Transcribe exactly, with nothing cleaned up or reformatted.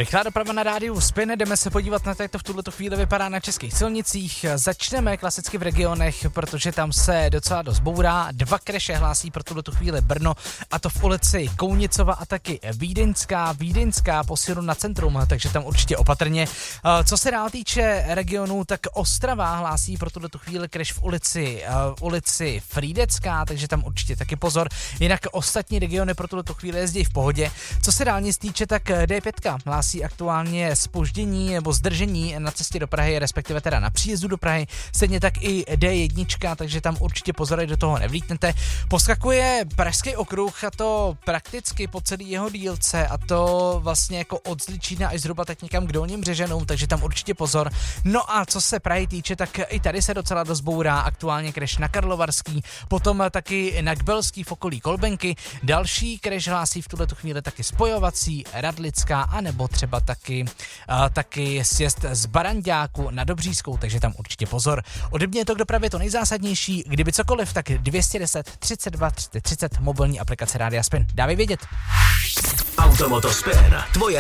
Rychlá doprava na rádiu Spin, jdeme se podívat na to, jak to v tuto chvíli vypadá na českých silnicích. Začneme klasicky v regionech, protože tam se docela dost bourá. Dva kreše hlásí pro tuto chvíli Brno, a to v ulici Kounicova a taky Vídeňská. Vídeňská posílu na centrum, takže tam určitě opatrně. Co se dál týče regionů, tak Ostrava hlásí pro tuto chvíli kreš v ulici, v ulici Frýdecká, takže tam určitě taky pozor. Jinak ostatní regiony pro tuto chvíli jezdí v pohodě. Co se dálnic týče, tak D pět hlásí aktuálně zpoždění nebo zdržení na cestě do Prahy, respektive teda na příjezdu do Prahy, stejně tak i D jedna, takže tam určitě pozor, do toho nevlítnete. Poskakuje Pražský okruh, a to prakticky po celý jeho dílce, a to vlastně jako od Zličína až zhruba tak někam k Dolním Břežanům, takže tam určitě pozor. No a co se Prahy týče, tak i tady se docela dost bourá, aktuálně crash na Karlovarský, potom taky na Kbelský v okolí Kolbenky, další crash hlásí v tuto chvíli taky Spojovací, Radlická, a nebo třeba taky, uh, taky sjezd z Baranďáku na Dobřískou, takže tam určitě pozor. Ode mě je to k dopravě to nejzásadnější, kdyby cokoliv, tak dvě stě deset třicet dva třicet třicet, mobilní aplikace Rádia Spin. Dávej vědět. Automoto Spin, tvoje